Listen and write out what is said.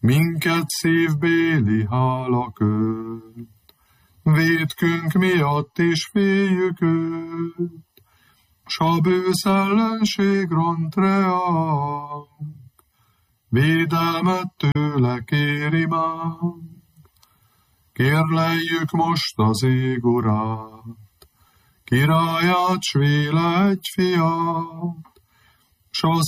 minket szívbéli hála köt. Vétkünk miatt is féljük őt, s a bősz ellenség ront reánk, védelmet tőle kéri már. Kérleljük most az ég urát, királyát, s véle egy fiát, s az